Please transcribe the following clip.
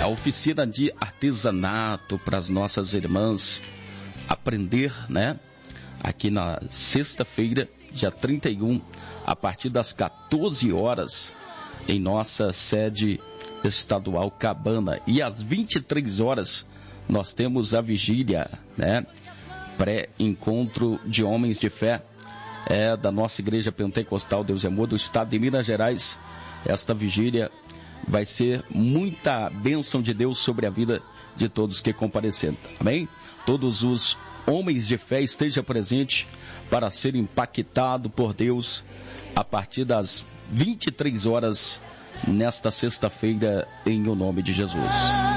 oficina de artesanato para as nossas irmãs aprender, né? Aqui na sexta-feira, dia 31, a partir das 14 horas, em nossa sede estadual Cabana. E às 23 horas, nós temos a vigília, né? Pré-encontro de homens de fé, da nossa igreja pentecostal Deus é Amor, do estado de Minas Gerais. Esta vigília vai ser muita bênção de Deus sobre a vida de todos que compareceram, amém? Todos os homens de fé estejam presentes para ser impactado por Deus a partir das 23 horas nesta sexta-feira, em o nome de Jesus.